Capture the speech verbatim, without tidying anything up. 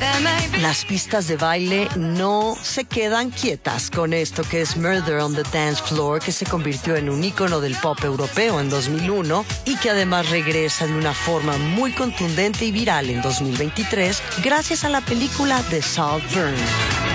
Las pistas de baile no se quedan quietas con esto que es Murder on the Dance Floor, que se convirtió en un ícono del pop europeo en dos mil uno y que además regresa de una forma muy contundente y viral en dos mil veintitrés gracias a la película The Saltburn.